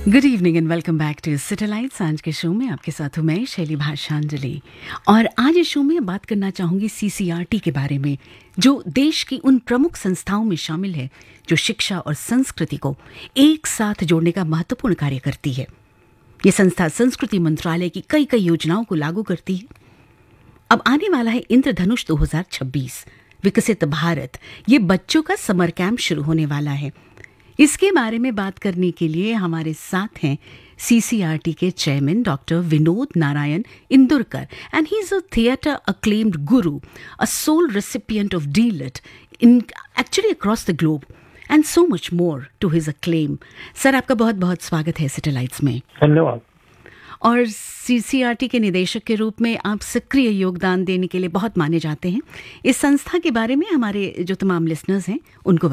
Good evening and welcome back to satellite. आज के show में आपके साथ हूँ मैं शैली भाषांजलि, और आज इस शो में बात करना चाहूँगी CCRT के बारे में, जो देश की उन प्रमुख संस्थाओं में शामिल है जो शिक्षा और संस्कृति को एक साथ जोड़ने का महत्वपूर्ण कार्य करती है। ये संस्था संस्कृति मंत्रालय की कई योजनाओं को लागू करती है। अब आने वाला है इंद्रधनुष 2026 विकसित भारत। ये बच्चों का समर कैंप शुरू होने वाला है। इसके बारे में बात करने के लिए हमारे साथ हैं CCRT के chairman doctor Vinod Narayan Indurkar, and he is a theatre acclaimed Guru, a soul recipient of DLIT in actually across the globe and so much more to his acclaim. Sir, आपका बहुत बहुत स्वागत है सैटेलाइट्स में। धन्यवाद। और CCRT के निदेशक के रूप में आप सक्रिय योगदान देने के लिए बहुत माने जाते हैं। इस संस्था के बारे में हमारे जो तमाम लिसनर्स हैं उनको